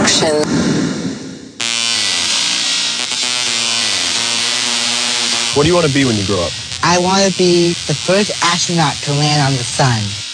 Production. What do you want to be when you grow up? I want to be the first astronaut to land on the sun.